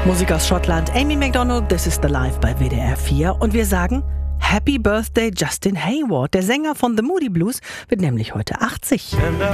Musik aus Schottland, Amy Macdonald, This is the Life bei WDR 4. Und wir sagen Happy Birthday Justin Hayward. Der Sänger von The Moody Blues wird nämlich heute 80.